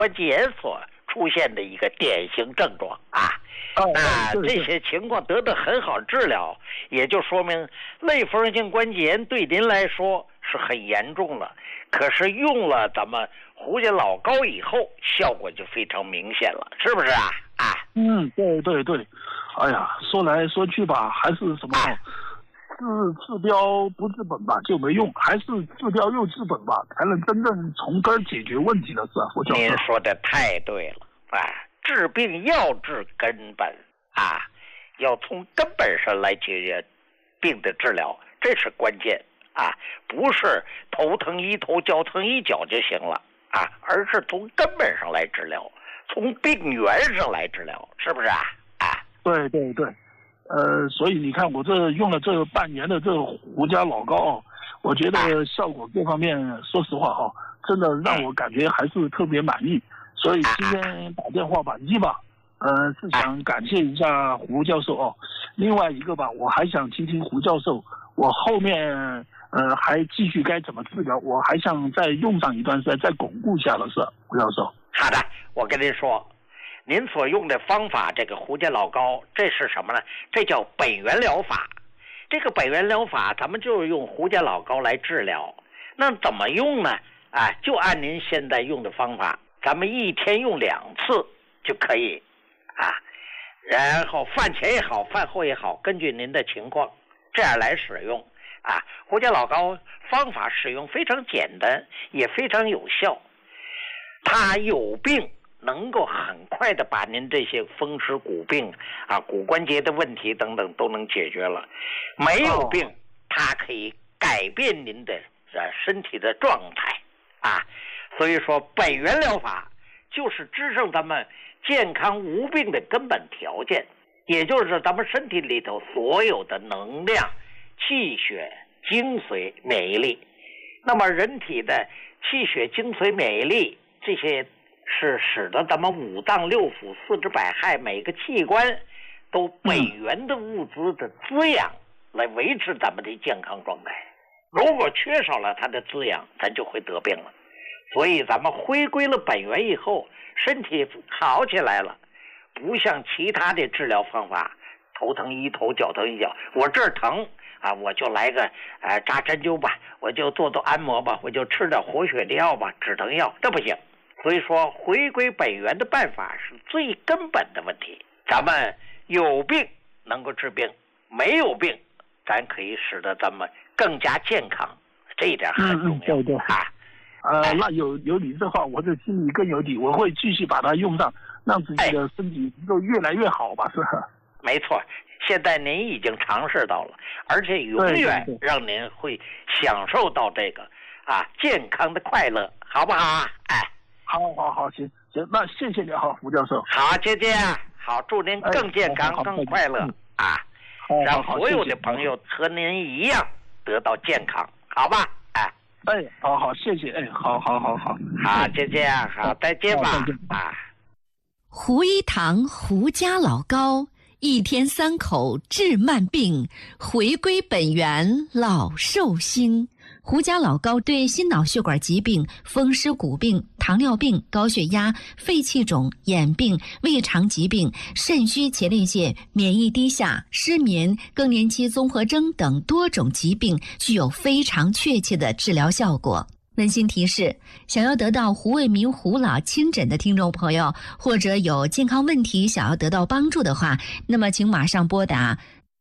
关节炎所出现的一个典型症状啊。这些情况得到很好治疗，也就说明类风湿性关节炎对您来说是很严重了。可是用了咱们胡家老膏以后，效果就非常明显了，是不是啊？ 对。哎呀，说来说去吧，还是什么治标不治本吧，就没用，还是治标又治本吧，才能真正从根解决问题的是佛教授。 您说的太对了治病要治根本要从根本上来解决病的治疗，这是关键不是头疼医头脚疼医脚就行了而是从根本上来治疗，从病源上来治疗，是不是对，所以你看我这用了这半年的这胡家老膏我觉得效果各方面说实话真的让我感觉还是特别满意。所以今天打电话吧，是想感谢一下胡教授另外一个吧，我还想听听胡教授，我后面还继续该怎么治疗，我还想再用上一段时间，再巩固一下了，是胡教授。 好的，我跟您说，您所用的方法，这个胡家老膏，这是什么呢？这叫本源疗法。这个本源疗法，咱们就是用胡家老膏来治疗。那怎么用呢？就按您现在用的方法，咱们一天用2次就可以然后饭前也好，饭后也好，根据您的情况这样来使用胡家老膏方法使用非常简单，也非常有效。它有病能够很快的把您这些风湿骨病骨关节的问题等等都能解决了。没有病它可以改变您的身体的状态所以说本源疗法就是支撑咱们健康无病的根本条件，也就是咱们身体里头所有的能量、气血、精髓、免疫力。那么人体的气血、精髓、免疫力这些是使得咱们5脏6腑、四肢百骸每个器官都本源的物资的滋养来维持咱们的健康状态。如果缺少了它的滋养，咱就会得病了。所以咱们回归了本源以后，身体好起来了，不像其他的治疗方法，头疼医头，脚疼医脚，我这儿疼我就来个扎针灸吧，我就做按摩吧，我就吃点活血的药吧，止疼药，这不行。所以说回归本源的办法是最根本的问题。咱们有病能够治病，没有病咱可以使得咱们更加健康，这一点很重要对那有你这话，我这心里更有底，我会继续把它用上，让自己的身体能够越来越好吧，是吧？ 没错，现在您已经尝试到了，而且永远让您会享受到这个健康的快乐，好不好好，行，那谢谢你胡教授。 好，就这样，好，祝您更健康更快乐让所有的朋友和您一样得到健康，好吧？ 好，谢谢，好， 就这样，好，再见吧。 胡一堂胡家老膏，1天3口治慢病，回归本源老寿星。胡家老膏对心脑血管疾病、风湿骨病、糖尿病、高血压、肺气肿、眼病、胃肠疾病、肾虚前列腺、免疫低下、失眠、更年期综合征等多种疾病具有非常确切的治疗效果。温馨提示，想要得到胡卫民胡老亲诊的听众朋友，或者有健康问题想要得到帮助的话，那么请马上拨打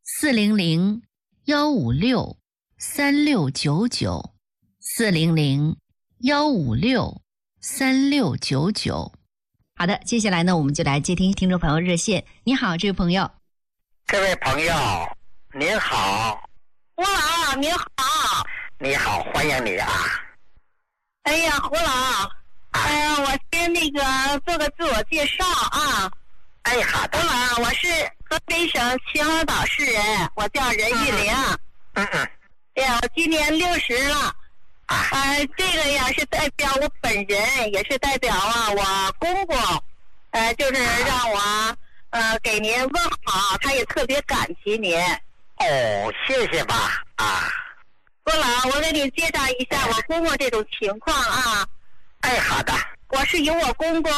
400-156-3699，400-156-3699。好的，接下来呢，我们就来接听听众朋友热线。你好，这位朋友。 这位朋友，您好。 胡老，您好。 你好，欢迎你哎呀，胡老，我先做个自我介绍好的。 胡老，我是河北省秦皇岛市人，我叫任玉玲。对呀，我今年60了。这个呀是代表我本人，也是代表我公公，就是让我给您问好，他也特别感激您。 谢谢吧。 胡老，我给你介绍一下我公公这种情况好的。 我是由我公公